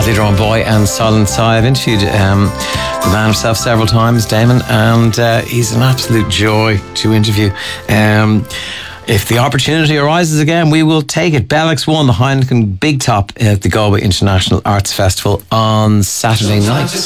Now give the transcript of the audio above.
Ozzy Drone Boy and Silent Sigh. I've interviewed the man himself several times, Damon, and he's an absolute joy to interview. If the opportunity arises again, we will take it. Bellix won the Heineken Big Top at the Galway International Arts Festival on Saturday night.